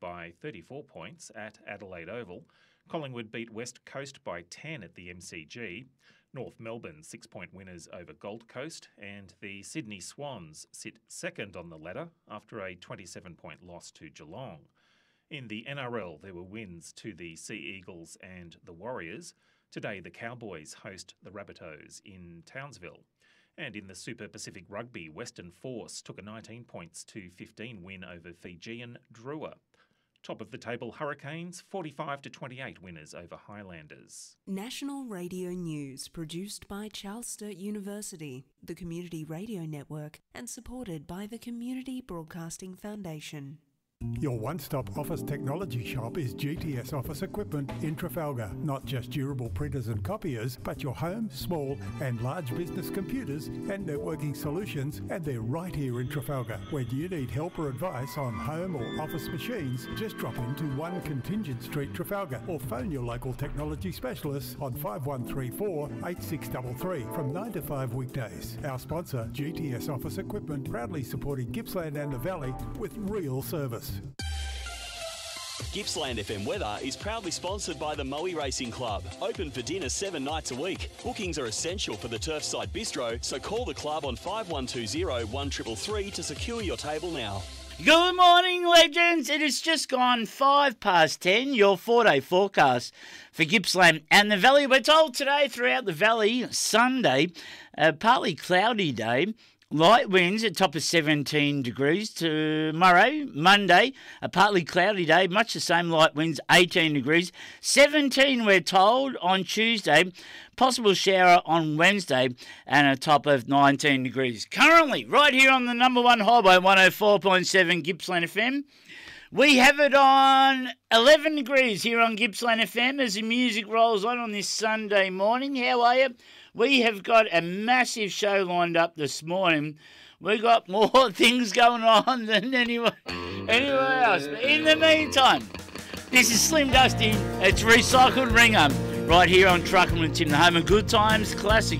by 34 points at Adelaide Oval. Collingwood beat West Coast by 10 at the MCG. North Melbourne 6-point winners over Gold Coast, and the Sydney Swans sit second on the ladder after a 27-point loss to Geelong. In the NRL, there were wins to the Sea Eagles and the Warriors. Today, the Cowboys host the Rabbitohs in Townsville. And in the Super Pacific Rugby, Western Force took a 19 points to 15 win over Fijian Drua. Top of the table, Hurricanes 45 to 28 winners over Highlanders. National Radio News produced by Charles Sturt University, the Community Radio Network, and supported by the Community Broadcasting Foundation. Your one-stop office technology shop is GTS Office Equipment in Trafalgar. Not just durable printers and copiers, but your home, small and large business computers and networking solutions, and they're right here in Trafalgar. When you need help or advice on home or office machines, just drop into 1 Contingent Street, Trafalgar, or phone your local technology specialists on 5134 8633 from 9 to 5 weekdays. Our sponsor, GTS Office Equipment, proudly supporting Gippsland and the Valley with real service. Gippsland FM Weather is proudly sponsored by the Moe Racing Club. Open for dinner 7 nights a week. Bookings are essential for the Turfside Bistro, so call the club on 5120 1333 to secure your table now. Good morning, legends. It has just gone 10:05, your 4-day forecast for Gippsland and the Valley. We're told today throughout the Valley, Sunday, a partly cloudy day. Light winds at top of 17 degrees. Tomorrow, Monday, a partly cloudy day, much the same, light winds, 18 degrees. 17, we're told, on Tuesday. Possible shower on Wednesday and a top of 19 degrees. Currently, right here on the number one highway, 104.7 Gippsland FM. We have it on 11 degrees here on Gippsland FM as the music rolls on this Sunday morning. How are you? We have got a massive show lined up this morning. We've got more things going on than anywhere else. But in the meantime, this is Slim Dusty. It's Recycled Ringer right here on Truckin' with Tim, the home of good times, classic